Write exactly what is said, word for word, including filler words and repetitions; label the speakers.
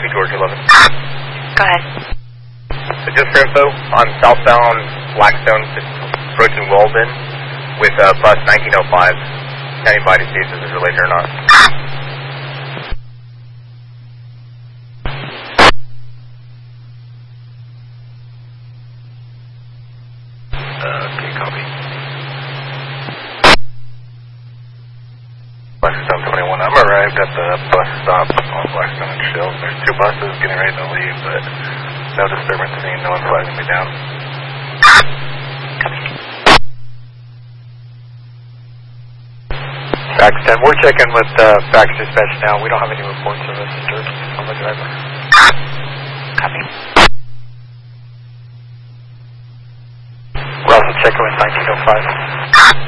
Speaker 1: George eleven.
Speaker 2: Go ahead.
Speaker 1: So just for info, on southbound Blackstone, approaching Walden with uh, bus nineteen oh five. Standing by to see if this is related or not. Uh, okay, copy. Blackstone twenty-one, I'm arrived at the bus stop on Blackstone and Shields. There's two buses getting ready to leave, but no disturbance seen, no one flagging me down.
Speaker 3: Fax ten, we're checking with uh, Fax Dispatch now. We don't have any reports of this disturbance on the driver.
Speaker 2: Copy.
Speaker 3: We're also checking with nineteen oh five.